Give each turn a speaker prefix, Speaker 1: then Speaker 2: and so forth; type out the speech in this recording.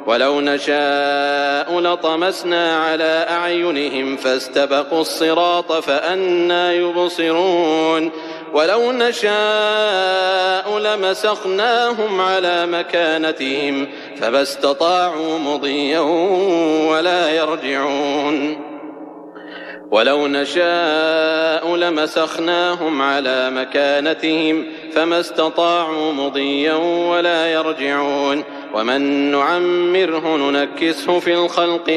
Speaker 1: ولو نشاء لطمسنا على أعينهم فاستبقوا الصراط فأنى يبصرون ولو نشاء لمسخناهم على مكانتهم فما استطاعوا مضيا ولا يرجعون ولو نشاء لمسخناهم على مكانتهم فما استطاعوا مضيا ولا يرجعون ومن نعمره ننكسه في الخلق